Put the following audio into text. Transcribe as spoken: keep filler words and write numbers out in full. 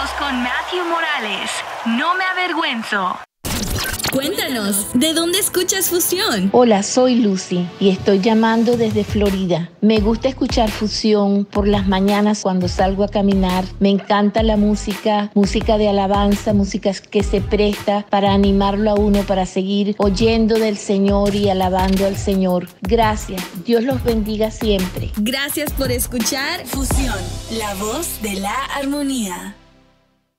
con Matthew Morales. No me avergüenzo. Cuéntanos, ¿de dónde escuchas Fusión? Hola, soy Lucy y estoy llamando desde Florida. Me gusta escuchar Fusión por las mañanas cuando salgo a caminar. Me encanta la música, música de alabanza, música que se presta para animarlo a uno, para seguir oyendo del Señor y alabando al Señor. Gracias, Dios los bendiga siempre. Gracias por escuchar Fusión, la voz de la armonía.